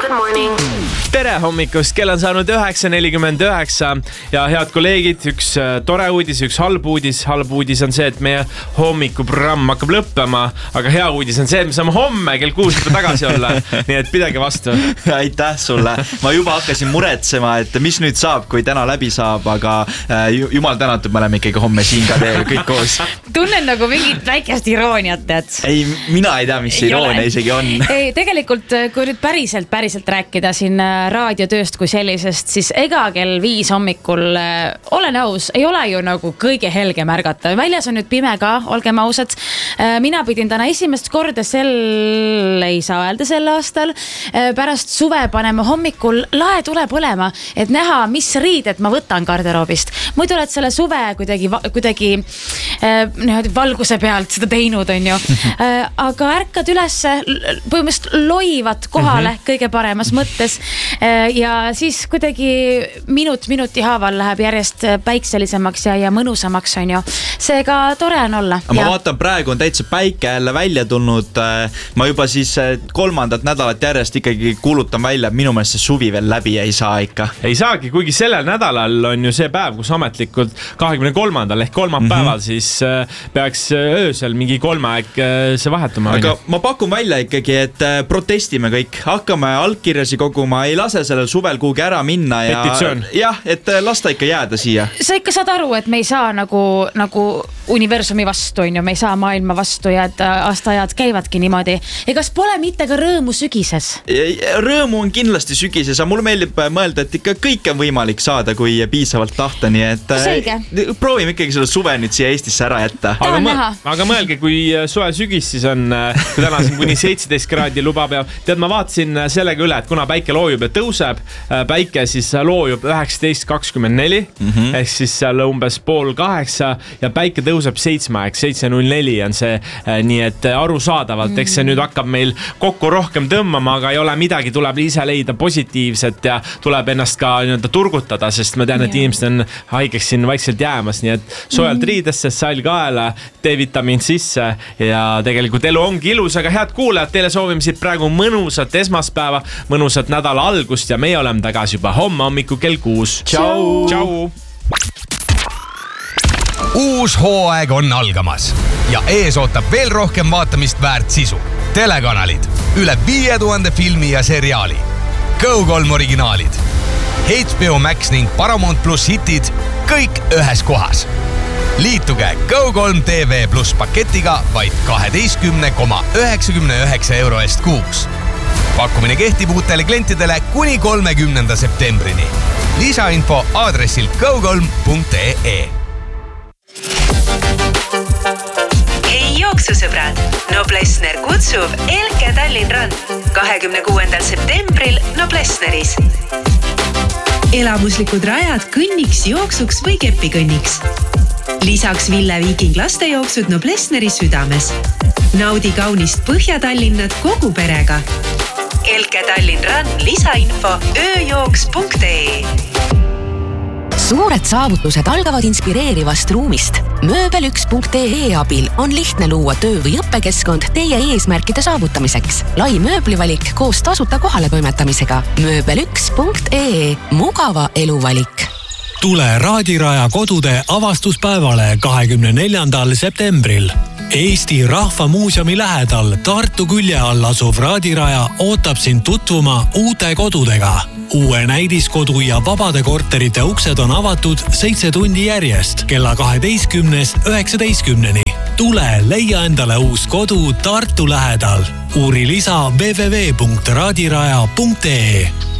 Good morning. Tere hommikust, kell on saanud 9:49 ja head kolleegid, üks tore uudis, üks halb uudis. Halb uudis on see, et meie hommikuprogramm hakkab lõppema, aga hea uudis on see, et me saame homme kell 6 juba tagasi olla. Nii et pidage vastu. Aitäh sulle. Ma juba hakkasin muretsema, et mis nüüd saab, kui täna läbi saab, aga jumal tänatud, me oleme ikkagi homme siin ka teiega kõik koos. Tunnen nagu mingit väikest irooniat, et... Ei, mina ei tea, mis iroonia isegi on. Ei, tegelikult, kui nüüd päriselt rääkida siin raadiotööst kui sellisest, siis ega kell 5 hommikul, olen aus, ei ole ju nagu kõige helge märgata. Väljas on nüüd pime ka, olgem ausad. Mina pidin täna esimest korda ei saa öelda sel aastal, pärast suve paneme hommikul lae tule põlema, et näha, mis riided ma võtan garderoobist. Muidu oled selle suve kuidagi valguse pealt seda teinud, on ju. Aga ärkad üles, põhimõtteliselt loivad kohale kõige paremas mõttes ja siis kuidagi minuti haaval läheb järjest päikselisemaks ja mõnusamaks, on ju. Seega tore on olla. Ma vaatan, praegu on täitsa päike jälle välja tulnud. Ma juba siis 3. nädalat järjest ikkagi kuulutan välja, et minu meelest see suvi veel läbi ei saa ikka. Ei saagi, kuigi sellel nädalal on ju see päev, kus ametlikult 23. ehk kolmapäeval siis peaks öösel mingi 3 aeg see vahetuma. Aga ma pakun välja ikkagi, et protestime kõik. Hakkame allkirjasi koguma, ei lase sellel suvel kuhugi ära minna ja petitsioon. Jah, et lasta ikka jääda siia. Sa ikka saad aru, et me ei saa nagu universumi vastu, on ju, me ei saa maailma vastu ja et aastaajad käivadki niimoodi. Ja kas pole mitte ka rõõmu sügises? Rõõmu on kindlasti sügises, aga mulle meeldib mõelda, et ikka kõik on võimalik saada, kui piisavalt tahta, nii et proovime ikkagi selle suve nüüd siia Eestisse ära jätta. Aga mõelge, kui soe sügis siis on, kui täna siin kuni 17 kraadi lubab ja tead, ma vaatasin sellega üle, et kuna päike loojub ja tõuseb, päike siis loojub 19.24 ehk siis seal umbes 7:30 ja päike tõuseb 7:04 on see, nii et arusaadavalt, eks see nüüd hakkab meil kokku rohkem tõmbama, aga ei ole midagi, tuleb ise leida positiivset ja tuleb ennast ka turgutada, sest ma tean, et inimesed on haigeks siin vaikselt jäämas, nii et soojalt riidesse, sall kaela, D-vitamiin sisse ja tegelikult elu ongi ilus, aga head kuulajad, teile soovime siit praegu mõnusat esmaspäeva, mõnusat nädala algust ja meie oleme tagasi juba homme hommiku kell 6. Tšau! Uus hooaeg on algamas ja ees ootab veel rohkem vaatamist väärt sisu. Telekanalid, üle 5000 filmi ja seriaali, Go3 originaalid, HBO Max ning Paramount Plus hitid, kõik ühes kohas. Liituge Go3 TV Plus paketiga vaid 12,99 euro eest kuus. Pakkumine kehtib uutele klientidele kuni 30. septembrini. Lisainfo aadressil go3.ee. Hei jooksusõbrad, Noblessner kutsub Elke Tallinn Run 26. septembril Noblessneris. Elamuslikud rajad kõnniks, jooksuks või kepikõnniks. Lisaks Ville Viiking lastejooksud Noblessneri südames. Naudi kaunist Põhja-Tallinnat kogu perega. Elke Tallinn Run, lisainfo ööjooks.ee. Suured saavutused algavad inspireerivast ruumist. Mööbel1.ee abil on lihtne luua töö- või õppekeskkond teie eesmärkide saavutamiseks. Lai mööblivalik koos tasuta kohale toimetamisega. Mööbel1.ee. Mugava eluvalik. Tule Raadiraja kodude avastuspäevale 24. septembril. Eesti Rahvamuuseumi lähedal Tartu külje all asuv Raadiraja ootab sind tutvuma uute kodudega. Uue näidiskodu ja vabade korterite uksed on avatud 7 tundi järjest kella 12:19. Tule leia endale uus kodu Tartu lähedal. Uuri lisa www.raadiraja.ee.